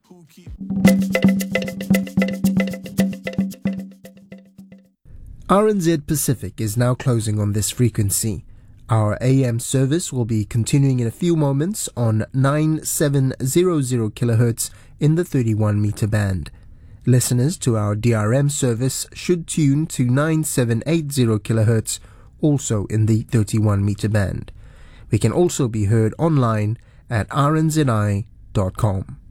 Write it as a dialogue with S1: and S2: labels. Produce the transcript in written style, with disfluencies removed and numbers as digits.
S1: RNZ Pacific is now closing on this frequency. Our AM service will be continuing in a few moments on 9700 kHz in the 31 meter band. Listeners to our DRM service should tune to 9780 kHz, also in the 31 meter band. We can also be heard online at rnzi.com.